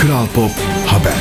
Kral Pop Haber.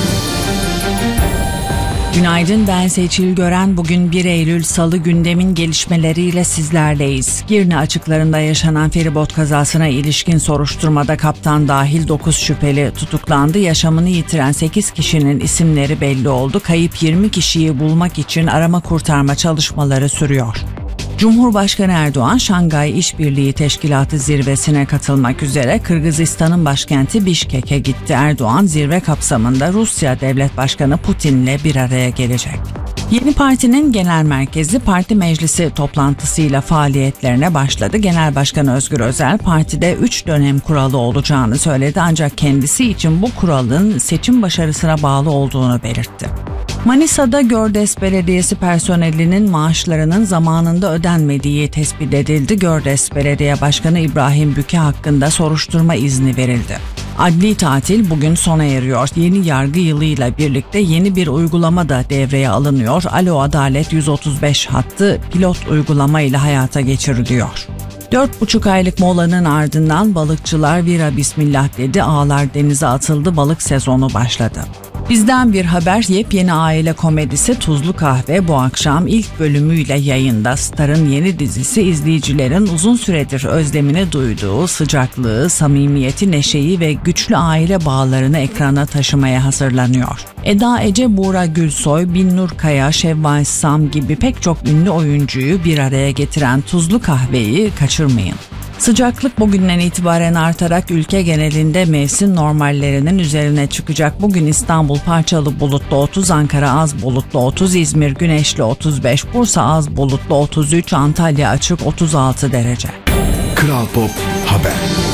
Günaydın, ben Seçil Gören. Bugün 1 Eylül Salı, gündemin gelişmeleriyle sizlerleyiz. Girne açıklarında yaşanan feribot kazasına ilişkin soruşturmada kaptan dahil 9 şüpheli tutuklandı. Yaşamını yitiren 8 kişinin isimleri belli oldu. Kayıp 20 kişiyi bulmak için arama kurtarma çalışmaları sürüyor. Cumhurbaşkanı Erdoğan, Şangay İşbirliği Teşkilatı zirvesine katılmak üzere Kırgızistan'ın başkenti Bişkek'e gitti. Erdoğan, zirve kapsamında Rusya Devlet Başkanı Putin'le bir araya gelecek. Yeni partinin genel merkezi parti meclisi toplantısıyla faaliyetlerine başladı. Genel Başkan Özgür Özel, partide 3 dönem kuralı olacağını söyledi, ancak kendisi için bu kuralın seçim başarısına bağlı olduğunu belirtti. Manisa'da Gördes Belediyesi personelinin maaşlarının zamanında ödenmediği tespit edildi. Gördes Belediye Başkanı İbrahim Büke hakkında soruşturma izni verildi. Adli tatil bugün sona eriyor. Yeni yargı yılıyla birlikte yeni bir uygulama da devreye alınıyor. Alo Adalet 135 hattı pilot uygulama ile hayata geçiriliyor. 4,5 aylık molanın ardından balıkçılar vira bismillah dedi, ağlar denize atıldı, balık sezonu başladı. Bizden bir haber, yepyeni aile komedisi Tuzlu Kahve bu akşam ilk bölümüyle yayında. Star'ın yeni dizisi izleyicilerin uzun süredir özlemini duyduğu sıcaklığı, samimiyeti, neşeyi ve güçlü aile bağlarını ekrana taşımaya hazırlanıyor. Eda Ece, Buğra Gülsoy, Binnur Kaya, Şevval Sam gibi pek çok ünlü oyuncuyu bir araya getiren Tuzlu Kahve'yi kaçırmayın. Sıcaklık bugünden itibaren artarak ülke genelinde mevsim normallerinin üzerine çıkacak. Bugün İstanbul parçalı bulutlu 30, Ankara az bulutlu 30, İzmir güneşli 35, Bursa az bulutlu 33, Antalya açık 36 derece. Kral Pop Haber.